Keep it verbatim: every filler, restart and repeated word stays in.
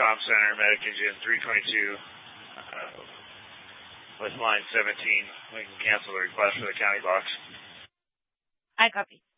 comm center, Medic Engine three twenty-two, uh, with line seventeen. We can cancel the request for the county box. I copy.